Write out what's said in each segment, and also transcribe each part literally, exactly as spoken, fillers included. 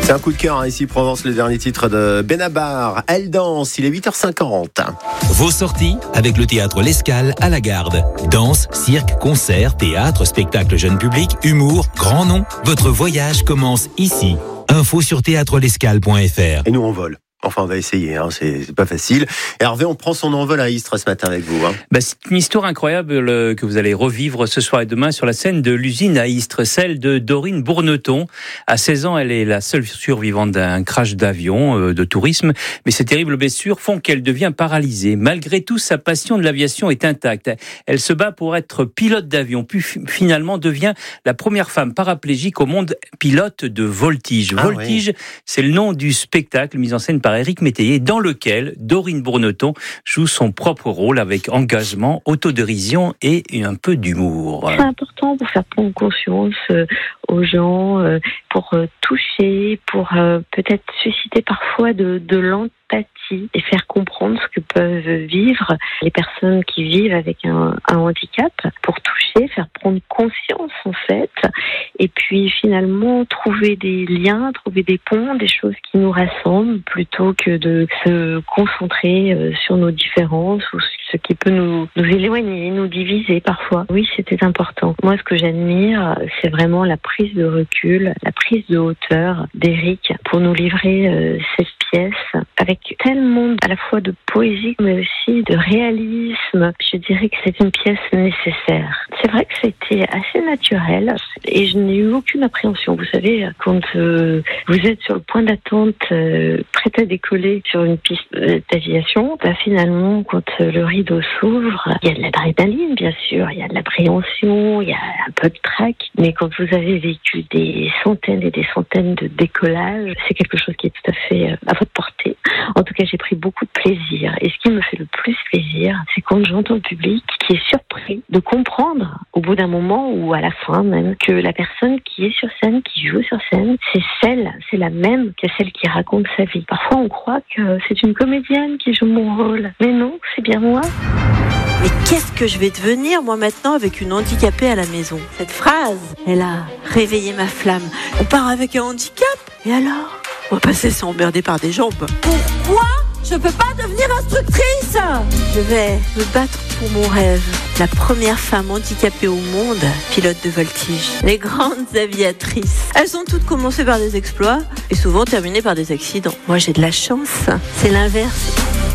C'est un coup de cœur, hein, ici Provence, le dernier titre de Benabar. Elle danse, il est huit heures cinquante. Vos sorties avec le théâtre L'Escale à la Garde. Danse, cirque, concert, théâtre, spectacle jeune public, humour, grand nom. Votre voyage commence ici. Info sur théâtre l'escale point f r. Et nous on vole. Enfin, on va essayer, hein, c'est, c'est pas facile. Et Hervé, on prend son envol à Istres ce matin avec vous. Hein. Bah, c'est une histoire incroyable euh, que vous allez revivre ce soir et demain sur la scène de l'usine à Istres, celle de Dorine Bourneton. À seize ans, elle est la seule survivante d'un crash d'avion euh, de tourisme. Mais ces terribles blessures font qu'elle devient paralysée. Malgré tout, sa passion de l'aviation est intacte. Elle se bat pour être pilote d'avion, puis finalement devient la première femme paraplégique au monde pilote de voltige. Ah, voltige, oui. C'est le nom du spectacle mis en scène par Éric Métayer, dans lequel Dorine Bourneton joue son propre rôle avec engagement, autodérision et un peu d'humour. C'est important pour faire prendre conscience aux gens, pour toucher, pour peut-être susciter parfois de, de l'empathie et faire comprendre ce que peuvent vivre les personnes qui vivent avec un, un handicap, pour toucher, faire prendre conscience en fait, et puis finalement trouver des liens, trouver des ponts, des choses qui nous rassemblent plutôt que de se concentrer sur nos différences ou ce qui peut nous, nous éloigner, nous diviser parfois. Oui, c'était important. Moi, ce que j'admire, c'est vraiment la prise de recul, la prise de hauteur d'Éric pour nous livrer euh, cette pièce avec tellement à la fois de poésie mais aussi de réalisme. Je dirais que c'est une pièce nécessaire. C'est vrai que c'était assez naturel et je n'ai eu aucune appréhension. Vous savez, quand euh, vous êtes sur le point d'attente, euh, prêt à décoller sur une piste d'aviation, bah, finalement, quand euh, le rideau s'ouvre, il y a de l'adrénaline, bien sûr, il y a de l'appréhension, il y a un peu de trac, mais quand vous avez vécu des centaines et des centaines de décollages, c'est quelque chose qui est tout à fait à votre portée. En tout cas, j'ai pris beaucoup de plaisir. Et ce qui me fait le plus plaisir, c'est quand j'entends le public qui est surpris de comprendre, au bout d'un moment ou à la fin même, que la personne qui est sur scène, qui joue sur scène, c'est celle, c'est la même que celle qui raconte sa vie. Parfois, on croit que c'est une comédienne qui joue mon rôle. Mais non, c'est bien moi. Mais qu'est-ce que je vais devenir, moi, maintenant, avec une handicapée à la maison ? Cette phrase, elle a réveillé ma flamme. On part avec un handicap ? Et alors ? On va passer s'emmerder par des jambes. Pourquoi je peux pas devenir instructrice ? Je vais me battre pour mon rêve. La première femme handicapée au monde, pilote de voltige. Les grandes aviatrices. Elles ont toutes commencé par des exploits et souvent terminées par des accidents. Moi, j'ai de la chance. C'est l'inverse.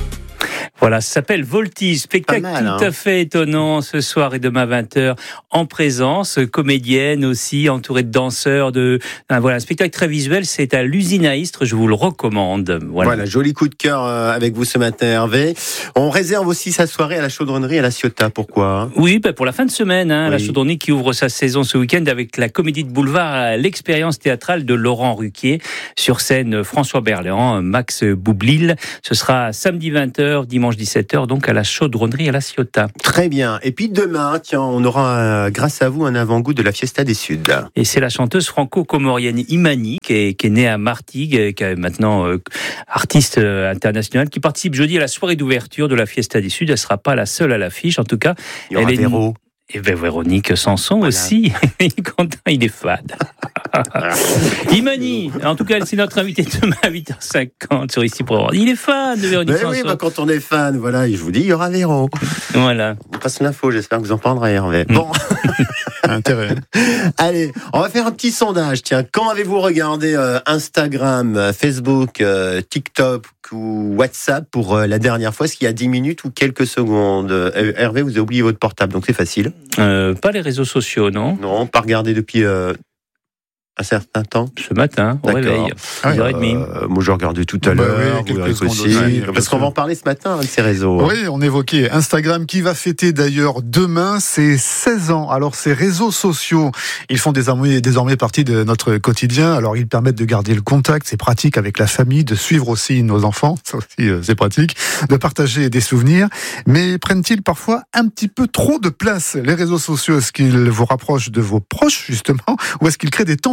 Voilà, ça s'appelle Voltige, spectacle mal, hein. Tout à fait étonnant ce soir et demain vingt heures en présence, comédienne aussi, entourée de danseurs, de ah, voilà, un spectacle très visuel, c'est à l'usine à Istres, je vous le recommande. Voilà, voilà joli coup de cœur avec vous ce matin Hervé. On réserve aussi sa soirée à la chaudronnerie à la Ciotat, pourquoi ? Oui, bah pour la fin de semaine, hein, oui. La chaudronnerie qui ouvre sa saison ce week-end avec la comédie de boulevard, l'expérience théâtrale de Laurent Ruquier, sur scène François Berléand, Max Boublil. Ce sera samedi vingt heures, dimanche dix-sept heures, donc à la chaudronnerie à la Ciotat. Très bien. Et puis demain, tiens, on aura, grâce à vous, un avant-goût de la Fiesta des Suds. Et c'est la chanteuse franco-comorienne Imani, qui est, qui est née à Martigues, qui est maintenant euh, artiste euh, internationale, qui participe jeudi à la soirée d'ouverture de la Fiesta des Suds. Elle ne sera pas la seule à l'affiche, en tout cas. Il y aura elle Véro. Est... Et ben Véronique Sanson voilà. Aussi. Il est content, il est fade. Imani, en tout cas, c'est notre invité demain à huit heures cinquante sur Ici Provence. Il est fan de Véronique Sanson. Oui, bah, quand on est fan, voilà, je vous dis, il y aura Véro. Voilà. On passe l'info, j'espère que vous en prendrez, Hervé. Bon. Intérêt. Allez, on va faire un petit sondage. Tiens, quand avez-vous regardé euh, Instagram, Facebook, euh, TikTok ou WhatsApp pour euh, la dernière fois, est-ce qu'il y a dix minutes ou quelques secondes ? euh, Hervé, vous avez oublié votre portable, donc c'est facile. Euh, pas les réseaux sociaux, non ? Non, pas regarder depuis euh, un certain temps. Ce matin, au D'accord. réveil. Ah, euh, moi, je regardais tout à bah l'heure. Oui, quelques secondes aussi. aussi, Parce qu'on va en parler ce matin de ces réseaux. Oui, on évoquait Instagram qui va fêter d'ailleurs demain ses seize ans. Alors, ces réseaux sociaux, ils font désormais, désormais partie de notre quotidien. Alors, ils permettent de garder le contact, c'est pratique avec la famille, de suivre aussi nos enfants, ça aussi c'est pratique, de partager des souvenirs. Mais prennent-ils parfois un petit peu trop de place, les réseaux sociaux ? Est-ce qu'ils vous rapprochent de vos proches, justement, ou est-ce qu'ils créent des tensions ?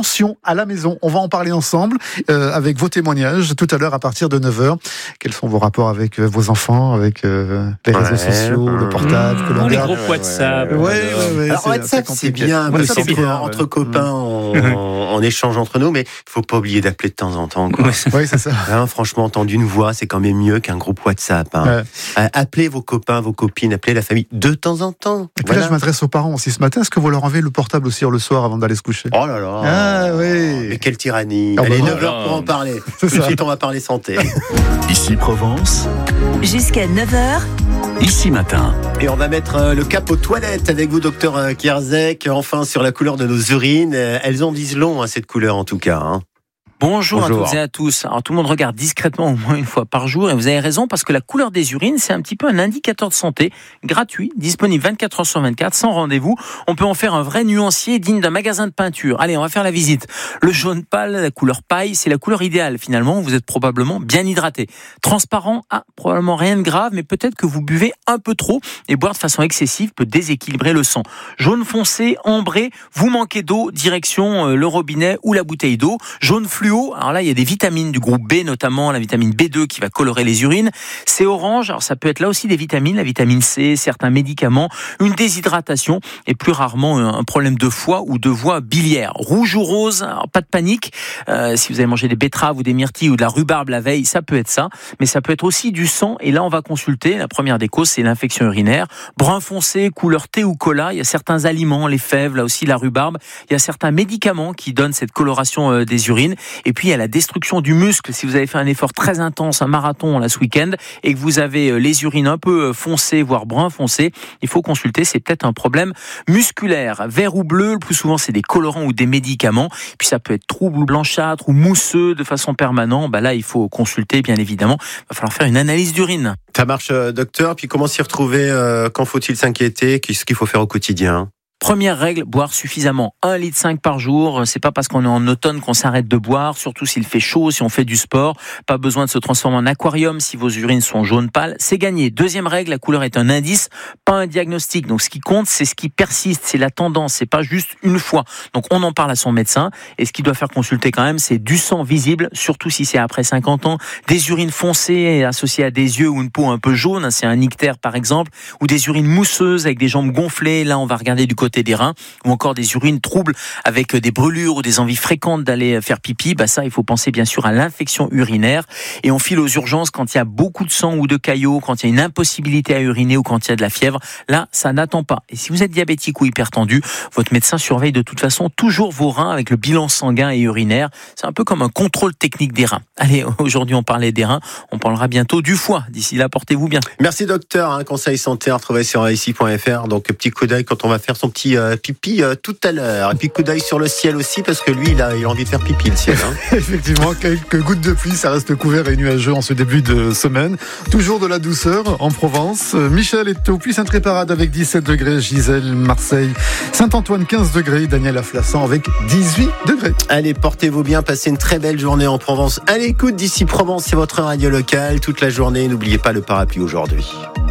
prévention à la maison. On va en parler ensemble euh, avec vos témoignages tout à l'heure à partir de neuf heures. Quels sont vos rapports avec euh, vos enfants, avec euh, les réseaux ouais, sociaux, mmh, le portable, que l'on les regarde. groupes WhatsApp. Ouais, ouais, ouais, ouais, Alors c'est, WhatsApp, c'est, c'est bien, ouais, c'est bien. Entre, entre copains, on, on échange entre nous, mais il faut pas oublier d'appeler de temps en temps. Quoi. Oui, c'est ça. Hein, franchement, entendre une voix, c'est quand même mieux qu'un groupe WhatsApp. Hein. Ouais. Appelez vos copains, vos copines, appelez la famille de temps en temps. Et puis voilà. Là, je m'adresse aux parents aussi ce matin. Est-ce que vous leur enlevez le portable aussi le soir avant d'aller se coucher? Oh là là. Ah oui. Mais quelle tyrannie. Oh, Allez, bah, neuf heures pour en parler. C'est Tout de suite, on va parler santé. Ici Provence. Jusqu'à neuf heures. Ici matin. Et on va mettre euh, le cap aux toilettes avec vous, docteur euh, Kierzek. Enfin, sur la couleur de nos urines. Euh, elles en disent long, hein, cette couleur en tout cas. Hein. Bonjour, Bonjour à toutes et à tous. Alors tout le monde regarde discrètement au moins une fois par jour et vous avez raison parce que la couleur des urines c'est un petit peu un indicateur de santé gratuit, disponible vingt-quatre heures sur vingt-quatre, sans rendez-vous. On peut en faire un vrai nuancier digne d'un magasin de peinture. Allez, on va faire la visite. Le jaune pâle, la couleur paille, c'est la couleur idéale finalement. Vous êtes probablement bien hydraté. Transparent, ah, probablement rien de grave, mais peut-être que vous buvez un peu trop et boire de façon excessive peut déséquilibrer le sang. Jaune foncé, ambré, vous manquez d'eau, direction le robinet ou la bouteille d'eau. Jaune fluo. Alors là, il y a des vitamines du groupe B, notamment la vitamine B deux qui va colorer les urines. C'est orange, alors ça peut être là aussi des vitamines, la vitamine C, certains médicaments, une déshydratation et plus rarement un problème de foie ou de voie biliaire. Rouge ou rose, alors pas de panique. Euh, si vous avez mangé des betteraves ou des myrtilles ou de la rhubarbe la veille, ça peut être ça. Mais ça peut être aussi du sang. Et là, on va consulter. La première des causes, c'est l'infection urinaire. Brun foncé, couleur thé ou cola. Il y a certains aliments, les fèves, là aussi la rhubarbe. Il y a certains médicaments qui donnent cette coloration euh, des urines. Et puis, il y a la destruction du muscle. Si vous avez fait un effort très intense, un marathon là, ce week-end, et que vous avez les urines un peu foncées, voire brun foncé, il faut consulter. C'est peut-être un problème musculaire. Vert ou bleu, le plus souvent, c'est des colorants ou des médicaments. Puis, ça peut être trouble, blanchâtre ou mousseux de façon permanente. Bah là, il faut consulter, bien évidemment. Il va falloir faire une analyse d'urine. Ça marche, docteur. Puis, comment s'y retrouver? euh, Quand faut-il s'inquiéter? Qu'est-ce qu'il faut faire au quotidien? Première règle, boire suffisamment, un litre cinq par jour. C'est pas parce qu'on est en automne qu'on s'arrête de boire, surtout s'il fait chaud, si on fait du sport. Pas besoin de se transformer en aquarium si vos urines sont jaune pâle. C'est gagné. Deuxième règle, la couleur est un indice, pas un diagnostic. Donc ce qui compte, c'est ce qui persiste, c'est la tendance, c'est pas juste une fois. Donc on en parle à son médecin. Et ce qu'il doit faire consulter quand même, c'est du sang visible, surtout si c'est après cinquante ans, des urines foncées associées à des yeux ou une peau un peu jaune, c'est un ictère par exemple, ou des urines mousseuses avec des jambes gonflées. Là, on va regarder du côté des reins, ou encore des urines troubles avec des brûlures ou des envies fréquentes d'aller faire pipi. Bah ça, il faut penser bien sûr à l'infection urinaire. Et on file aux urgences quand il y a beaucoup de sang ou de caillots, quand il y a une impossibilité à uriner ou quand il y a de la fièvre. Là, ça n'attend pas. Et si vous êtes diabétique ou hypertendu, votre médecin surveille de toute façon toujours vos reins avec le bilan sanguin et urinaire. C'est un peu comme un contrôle technique des reins. Allez, aujourd'hui on parlait des reins, on parlera bientôt du foie. D'ici là, portez-vous bien. Merci docteur. Un conseil santé à retrouver sur ici point f r. Donc petit coup d'œil quand on va faire son petit euh, pipi euh, tout à l'heure. Et puis coup d'œil sur le ciel aussi parce que lui il a, il a envie de faire pipi le ciel. Hein. Effectivement, quelques gouttes de pluie, ça reste couvert et nuageux en ce début de semaine. Toujours de la douceur en Provence. Michel est au Puy-Saint-Tréparade avec dix-sept degrés, Gisèle, Marseille, Saint-Antoine quinze degrés, Daniel à Flassan avec dix-huit degrés. Allez, portez-vous bien, passez une très belle journée en Provence. À l'écoute d'ici Provence, c'est votre radio locale toute la journée. N'oubliez pas le parapluie aujourd'hui.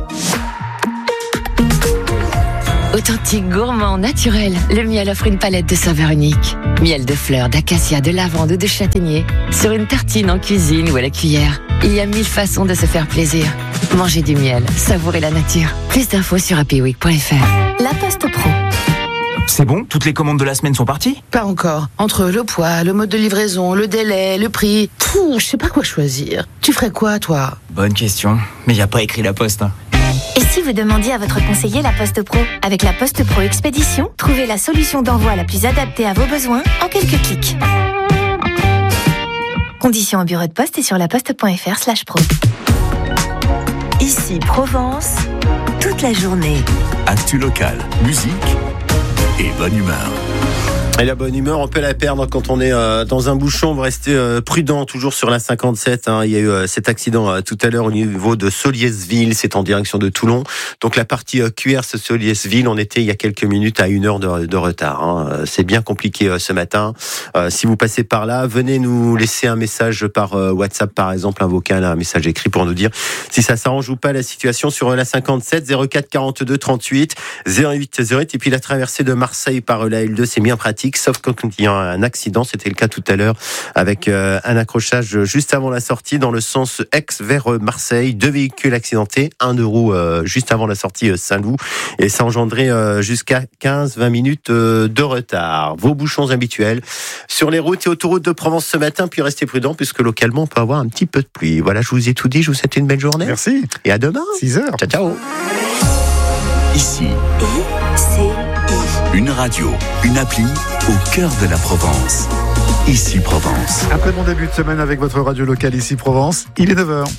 Authentique, gourmand, naturel, le miel offre une palette de saveurs uniques. Miel de fleurs, d'acacia, de lavande ou de châtaignier. Sur une tartine en cuisine ou à la cuillère. Il y a mille façons de se faire plaisir. Mangez du miel, savourez la nature. Plus d'infos sur happy week point f r. La Poste Pro. C'est bon? Toutes les commandes de la semaine sont parties? Pas encore. Entre le poids, le mode de livraison, le délai, le prix... Pouh, je sais pas quoi choisir. Tu ferais quoi, toi? Bonne question. Mais y a pas écrit la Poste, hein. Et si vous demandiez à votre conseiller La Poste Pro? Avec La Poste Pro Expédition, trouvez la solution d'envoi la plus adaptée à vos besoins en quelques clics. Conditions au bureau de poste et sur laposte point f r slash pro. Ici Provence, toute la journée. Actu local, musique et bonne humeur. Et la bonne humeur, on peut la perdre quand on est euh, dans un bouchon. Vous restez euh, prudent, toujours sur la cinquante-sept. Hein. Il y a eu euh, cet accident euh, tout à l'heure au niveau de Solliès-Ville, c'est en direction de Toulon. Donc la partie euh, Q R C Solliès-Ville, on était il y a quelques minutes à une heure de, de retard. Hein. C'est bien compliqué euh, ce matin. Euh, si vous passez par là, venez nous laisser un message par euh, WhatsApp, par exemple, un vocal, un message écrit pour nous dire si ça s'arrange ou pas la situation sur euh, la cinquante-sept, zéro quatre quarante-deux trente-huit zéro huit zéro huit. Et puis la traversée de Marseille par euh, la L deux, c'est bien pratique. automatique, sauf quand il y a un accident. C'était le cas tout à l'heure avec euh, un accrochage juste avant la sortie dans le sens Aix vers Marseille. Deux véhicules accidentés, un de roue euh, juste avant la sortie Saint-Loup, et ça engendrait euh, jusqu'à quinze à vingt minutes euh, de retard. Vos bouchons habituels sur les routes et autoroutes de Provence ce matin, puis restez prudents puisque localement on peut avoir un petit peu de pluie. Voilà, je vous ai tout dit, je vous souhaite une belle journée. Merci. Et à demain. six heures. Ciao, ciao. Ici, I C I. une radio, une appli au cœur de la Provence. Ici Provence. Après mon début de semaine avec votre radio locale Ici Provence, il est neuf heures.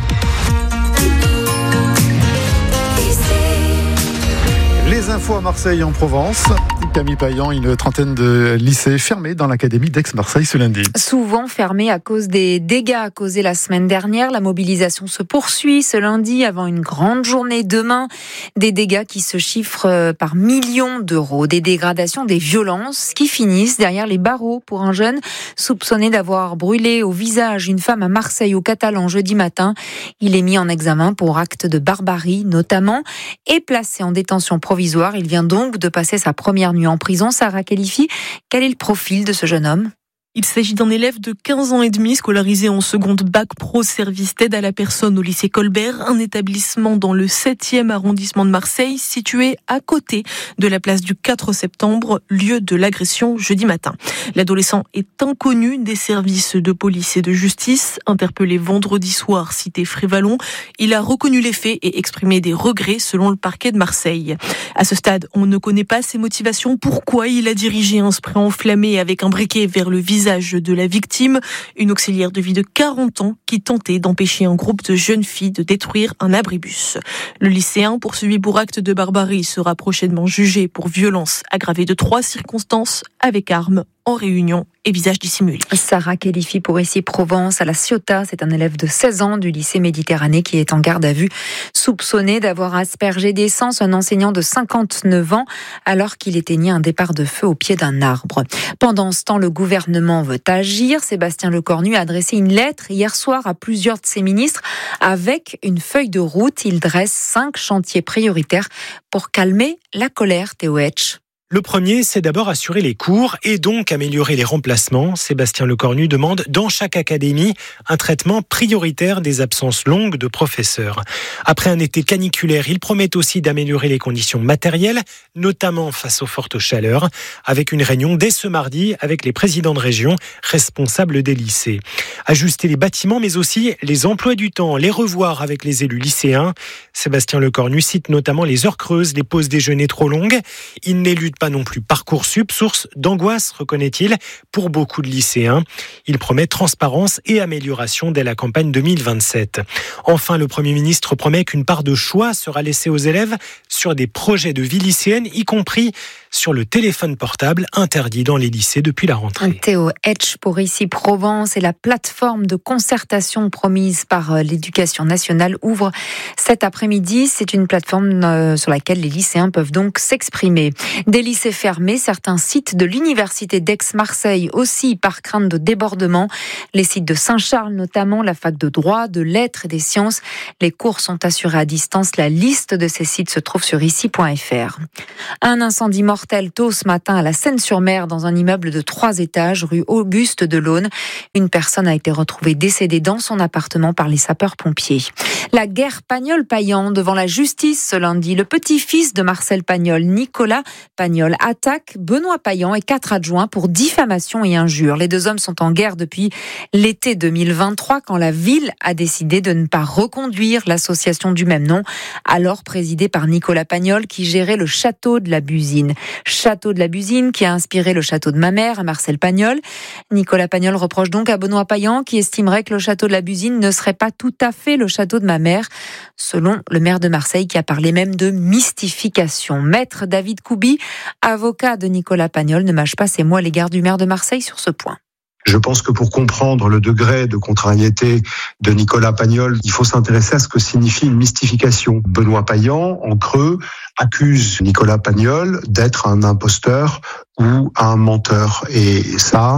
Les infos à Marseille en Provence. Camille Payan, une trentaine de lycées fermés dans l'académie d'Aix-Marseille ce lundi. Souvent fermés à cause des dégâts causés la semaine dernière. La mobilisation se poursuit ce lundi avant une grande journée demain. Des dégâts qui se chiffrent par millions d'euros. Des dégradations, des violences qui finissent derrière les barreaux pour un jeune soupçonné d'avoir brûlé au visage une femme à Marseille au Catalan jeudi matin. Il est mis en examen pour acte de barbarie notamment et placé en détention provisoire. Il vient donc de passer sa première nuit en prison. Sarah Khalifi, quel est le profil de ce jeune homme ? Il s'agit d'un élève de quinze ans et demi scolarisé en seconde bac pro service d'aide à la personne au lycée Colbert, un établissement dans le septième arrondissement de Marseille, situé à côté de la place du quatre septembre, lieu de l'agression jeudi matin. L'adolescent est inconnu des services de police et de justice. Interpellé vendredi soir, cité Frévalon, il a reconnu les faits et exprimé des regrets selon le parquet de Marseille. À ce stade, on ne connaît pas ses motivations. Pourquoi il a dirigé un spray enflammé avec un briquet vers le visage de la victime, une auxiliaire de vie de quarante ans qui tentait d'empêcher un groupe de jeunes filles de détruire un abribus. Le lycéen, poursuivi pour acte de barbarie, sera prochainement jugé pour violence aggravée de trois circonstances avec arme, en réunion et visage dissimulé. Sarah Khalifi pour Ici Provence à la Ciotat. C'est un élève de seize ans du lycée Méditerranée qui est en garde à vue, soupçonné d'avoir aspergé d'essence un enseignant de cinquante-neuf ans alors qu'il éteignait un départ de feu au pied d'un arbre. Pendant ce temps, le gouvernement veut agir. Sébastien Lecornu a adressé une lettre hier soir à plusieurs de ses ministres avec une feuille de route. Il dresse cinq chantiers prioritaires pour calmer la colère. Théo Etch. Le premier, c'est d'abord assurer les cours et donc améliorer les remplacements. Sébastien Lecornu demande dans chaque académie un traitement prioritaire des absences longues de professeurs. Après un été caniculaire, il promet aussi d'améliorer les conditions matérielles, notamment face aux fortes chaleurs, avec une réunion dès ce mardi avec les présidents de région responsables des lycées. Ajuster les bâtiments, mais aussi les emplois du temps, les revoir avec les élus lycéens. Sébastien Lecornu cite notamment les heures creuses, les pauses déjeuner trop longues. Il n'élude pas non plus Parcoursup, source d'angoisse, reconnaît-il, pour beaucoup de lycéens. Il promet transparence et amélioration dès la campagne deux mille vingt-sept. Enfin, le Premier ministre promet qu'une part de choix sera laissée aux élèves sur des projets de vie lycéenne, y compris sur le téléphone portable interdit dans les lycées depuis la rentrée. Théo Etch pour Ici Provence et la plateforme de concertation promise par l'Éducation nationale ouvre cet après-midi. C'est une plateforme sur laquelle les lycéens peuvent donc s'exprimer. Des lycées fermés, certains sites de l'Université d'Aix-Marseille aussi par crainte de débordement. Les sites de Saint-Charles notamment, la fac de droit, de lettres et des sciences. Les cours sont assurés à distance. La liste de ces sites se trouve sur ici point f r. Un incendie mortel tôt ce matin à la Seine-sur-Mer dans un immeuble de trois étages rue Auguste de Laune. Une personne a été retrouvée décédée dans son appartement par les sapeurs-pompiers. La guerre Pagnol-Payan devant la justice ce lundi. Le petit-fils de Marcel Pagnol, Nicolas Pagnol, attaque Benoît Payan et quatre adjoints pour diffamation et injure. Les deux hommes sont en guerre depuis l'été deux mille vingt-trois quand la ville a décidé de ne pas reconduire l'association du même nom, alors présidée par Nicolas Pagnol qui gérait le château de la Busine. Château de la Busine qui a inspiré le château de ma mère à Marcel Pagnol. Nicolas Pagnol reproche donc à Benoît Payan qui estimerait que le château de la Busine ne serait pas tout à fait le château de ma mère, selon le maire de Marseille qui a parlé même de mystification. Maître David Koubi, avocat de Nicolas Pagnol, ne mâche pas ses mots à l'égard du maire de Marseille sur ce point. Je pense que pour comprendre le degré de contrariété de Nicolas Pagnol, il faut s'intéresser à ce que signifie une mystification. Benoît Payan, en creux, accuse Nicolas Pagnol d'être un imposteur ou un menteur. Et ça,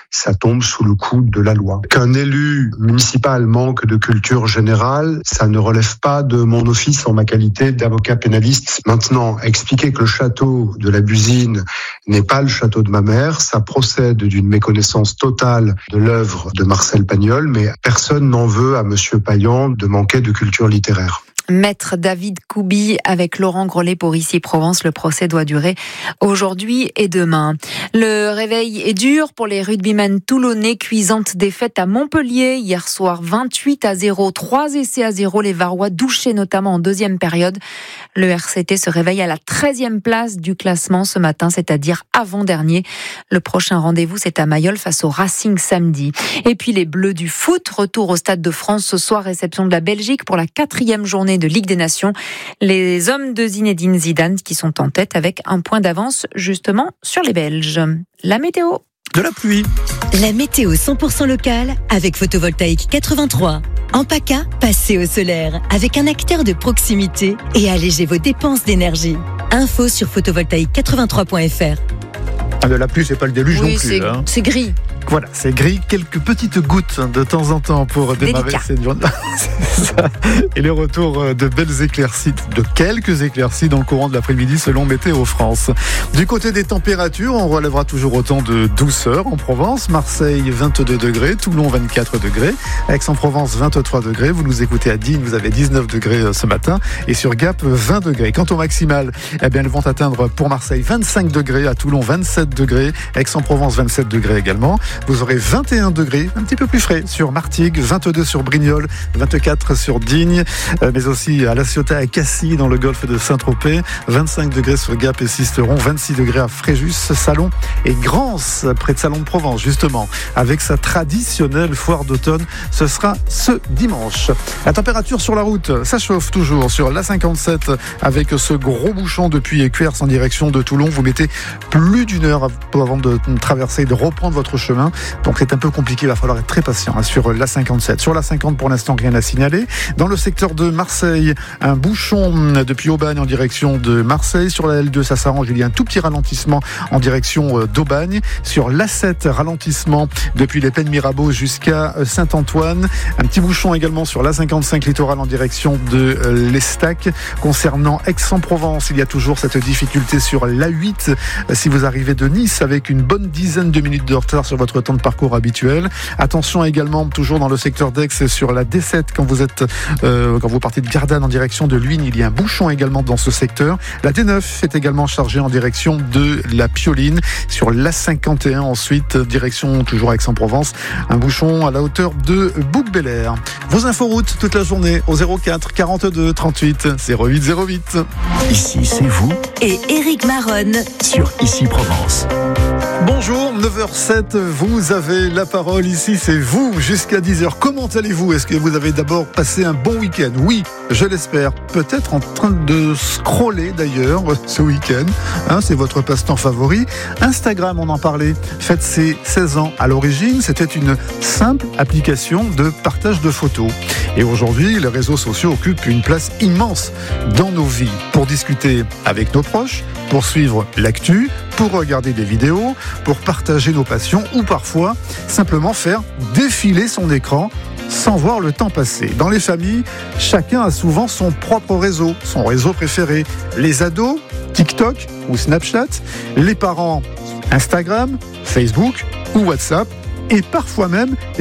ça tombe sous le coup de la loi. Qu'un élu municipal manque de culture générale, ça ne relève pas de mon office en ma qualité d'avocat pénaliste. Maintenant, expliquer que le château de la Busine n'est pas le château de ma mère, ça procède d'une méconnaissance totale de l'œuvre de Marcel Pagnol, mais personne n'en veut à Monsieur Payan de manquer de culture littéraire. Maître David Couby avec Laurent Grollet pour Ici Provence. Le procès doit durer aujourd'hui et demain. Le réveil est dur pour les rugbymen toulonnais. Cuisante défaite à Montpellier hier soir, vingt-huit à zéro. Trois essais à zéro. Les Varois douchés notamment en deuxième période. Le R C T se réveille à la treizième place du classement ce matin, c'est-à-dire avant-dernier. Le prochain rendez-vous, c'est à Mayol face au Racing samedi. Et puis les Bleus du foot, retour au Stade de France ce soir, réception de la Belgique pour la quatrième journée de Ligue des Nations. Les hommes de Zinedine Zidane qui sont en tête avec un point d'avance justement sur les Belges. La météo. De la pluie. La météo cent pour cent locale avec Photovoltaïque quatre-vingt-trois. En PACA, passez au solaire avec un acteur de proximité et allégez vos dépenses d'énergie. Info sur photovoltaïque quatre-vingt-trois point f r. Ah, de la pluie, c'est pas le déluge oui, non plus. C'est, hein. c'est gris. Voilà, c'est gris, quelques petites gouttes de temps en temps pour démarrer Délicat. cette journée. C'est ça. Et le retour de belles éclaircies, de quelques éclaircies dans le courant de l'après-midi selon Météo France. Du côté des températures, on relèvera toujours autant de douceur en Provence. Marseille, vingt-deux degrés, Toulon, vingt-quatre degrés, Aix-en-Provence, vingt-trois degrés. Vous nous écoutez à Digne, vous avez dix-neuf degrés ce matin. Et sur Gap, vingt degrés. Quant au maximal, eh bien, elles vont atteindre pour Marseille vingt-cinq degrés, à Toulon, vingt-sept degrés, Aix-en-Provence, vingt-sept degrés également. Vous aurez vingt et un degrés, un petit peu plus frais sur Martigues, vingt-deux sur Brignoles, vingt-quatre sur Digne, mais aussi à La Ciotat, à Cassis, dans le golfe de Saint-Tropez, vingt-cinq degrés sur Gap et Sisteron, vingt-six degrés à Fréjus, Salon et Grance, près de Salon de Provence, justement, avec sa traditionnelle foire d'automne. Ce sera ce dimanche. La température sur la route, ça chauffe toujours sur l'A cinquante-sept avec ce gros bouchon depuis Cuers en direction de Toulon. Vous mettez plus d'une heure avant de traverser et de reprendre votre chemin. Donc c'est un peu compliqué, il va falloir être très patient hein, sur l'A cinquante-sept. Sur l'A cinquante, pour l'instant, rien à signaler. Dans le secteur de Marseille, un bouchon depuis Aubagne en direction de Marseille. Sur la L deux, ça s'arrange, il y a un tout petit ralentissement en direction d'Aubagne. Sur l'A sept, ralentissement depuis les Plaines Mirabeau jusqu'à Saint-Antoine. Un petit bouchon également sur l'A cinquante-cinq littoral en direction de l'Estac. Concernant Aix-en-Provence, il y a toujours cette difficulté sur l'A huit. Si vous arrivez de Nice avec une bonne dizaine de minutes de retard sur votre temps de parcours habituel. Attention également, toujours dans le secteur d'Aix, sur la D sept, quand vous êtes, euh, quand vous partez de Gardanne en direction de Luynes, il y a un bouchon également dans ce secteur. La D neuf est également chargée en direction de la Pioline. Sur l'A cinquante et un, ensuite, direction toujours Aix-en-Provence, un bouchon à la hauteur de Bouc-Bel-Air. Vos inforoutes toute la journée au zéro quatre quarante-deux trente-huit zéro huit zéro huit. Ici, c'est vous. Et Éric Maronne Sur Ici Provence. Bonjour, neuf heures zéro sept, vous avez la parole ici, c'est vous, jusqu'à dix heures. Comment allez-vous ? Est-ce que vous avez d'abord passé un bon week-end ? Oui, je l'espère. Peut-être en train de scroller d'ailleurs ce week-end, hein, c'est votre passe-temps favori. Instagram, on en parlait, fête ses seize ans à l'origine, c'était une simple application de partage de photos. Et aujourd'hui, les réseaux sociaux occupent une place immense dans nos vies, pour discuter avec nos proches, pour suivre l'actu, pour regarder des vidéos, pour partager nos passions ou parfois simplement faire défiler son écran sans voir le temps passer. Dans les familles, chacun a souvent son propre réseau, son réseau préféré. Les ados, TikTok ou Snapchat, les parents, Instagram, Facebook ou WhatsApp, et parfois même